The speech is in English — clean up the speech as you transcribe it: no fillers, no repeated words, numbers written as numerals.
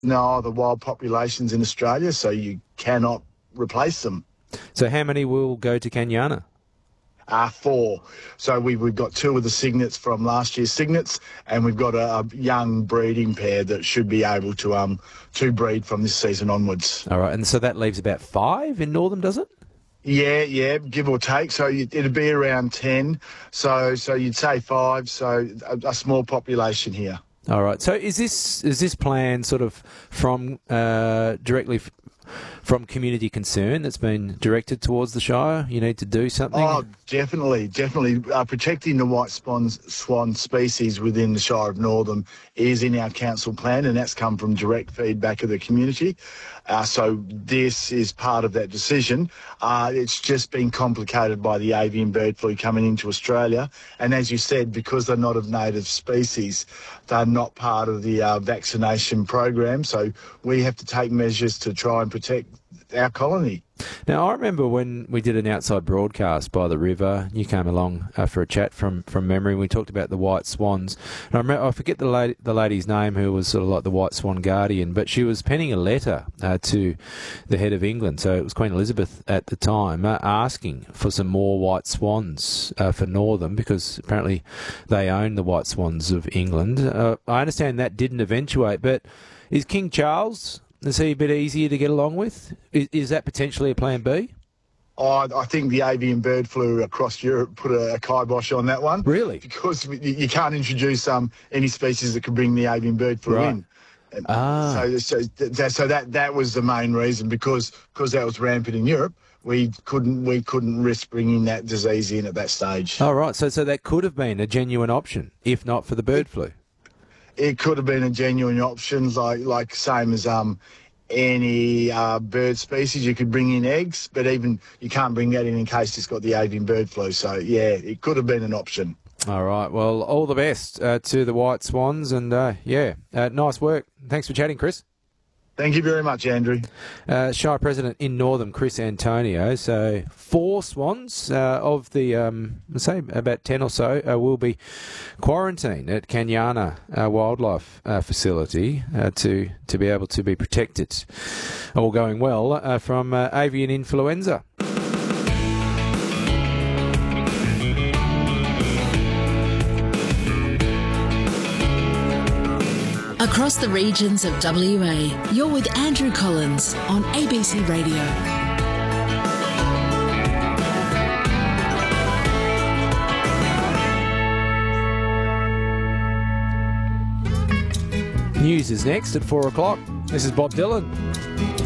No, the wild populations in Australia, so you cannot replace them. So how many will go to Kanyana? 4. So we've got 2 of the cygnets from last year's cygnets, and we've got a young breeding pair that should be able to breed from this season onwards. All right, and so that leaves about 5 in Northam, does it? Yeah, give or take. So it'd be around 10. So you'd say 5. So a small population here. All right. So is this plan sort of from directly from community concern that's been directed towards the Shire? You need to do something? Oh, definitely. Protecting the white swan species within the Shire of Northam is in our council plan, and that's come from direct feedback of the community. So this is part of that decision. It's just been complicated by the avian bird flu coming into Australia. And as you said, because they're not of native species, they're not part of the vaccination program. So we have to take measures to try and protect our colony. Now, I remember when we did an outside broadcast by the river, you came along for a chat from memory, and we talked about the white swans. And I forget the lady's name who was sort of like the white swan guardian, but she was penning a letter to the head of England, so it was Queen Elizabeth at the time, asking for some more white swans for Northam, because apparently they own the white swans of England. I understand that didn't eventuate, but is King Charles... is he a bit easier to get along with? Is that potentially a plan B? I think the avian bird flu across Europe put a kibosh on that one. Really? Because you can't introduce any species that could bring the avian bird flu in. And so that was the main reason, because that was rampant in Europe. We couldn't risk bringing that disease in at that stage. Oh, right. So that could have been a genuine option, if not for the bird flu. It could have been a genuine option, like same as any bird species. You could bring in eggs, but even you can't bring that in case it's got the avian bird flu. So, yeah, it could have been an option. All right. Well, all the best to the white swans, and, nice work. Thanks for chatting, Chris. Thank you very much, Andrew. Shire President in Northam, Chris Antonio. So 4 swans of the, say about 10 or so, will be quarantined at Kanyana Wildlife Facility to be able to be protected, all going well, from avian influenza. Across the regions of WA, you're with Andrew Collins on ABC Radio. News is next at 4 o'clock. This is Bob Dylan.